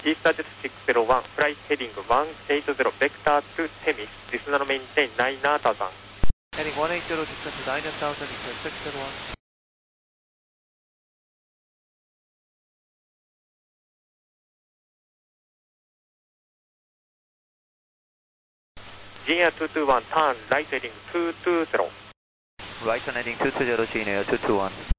T-Status 601, flight heading 180, vector to Temis, descend and maintain 9000. Heading 180, descend to 9000, request 601. Junior 221, turn right heading 220. Right on heading 220, Junior 221.